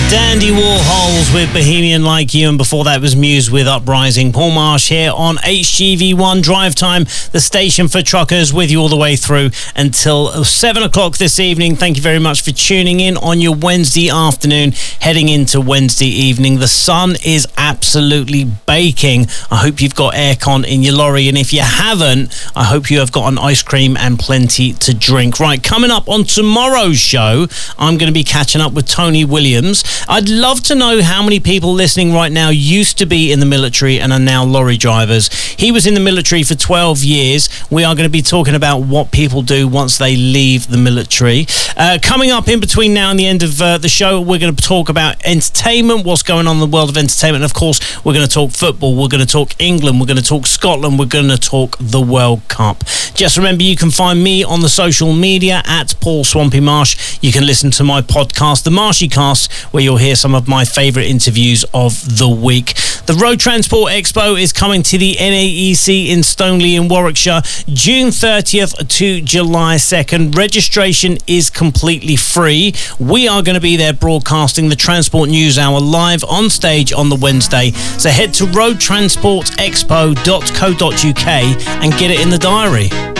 Dandy Warhols with Bohemian Like You, and before that was Muse with Uprising. Paul Marsh here on HGV1 Drive Time, the station for truckers, with you all the way through until 7 o'clock this evening. Thank you very much for tuning in on your Wednesday afternoon, heading into Wednesday evening. The sun is absolutely baking. I hope you've got aircon in your lorry, and if you haven't, I hope you have got an ice cream and plenty to drink. Right, coming up on tomorrow's show, I'm going to be catching up with Tony Williams. I'd love to know how many people listening right now used to be in the military and are now lorry drivers. He was in the military for 12 years. We are going to be talking about what people do once they leave the military. Coming up in between now and the end of the show, we're going to talk about entertainment, what's going on in the world of entertainment. And of course, we're going to talk football, we're going to talk England, we're going to talk Scotland, we're going to talk the World Cup. Just remember, you can find me on the social media at Paul Swampy Marsh. You can listen to my podcast, The Marshy Cast, where you'll hear some of my favourite interviews of the week. The Road Transport Expo is coming to the NAEC in Stoneleigh in Warwickshire, June 30th to July 2nd. Registration is completely free. We are going to be there broadcasting the Transport News Hour live on stage on the Wednesday. So head to roadtransportexpo.co.uk and get it in the diary.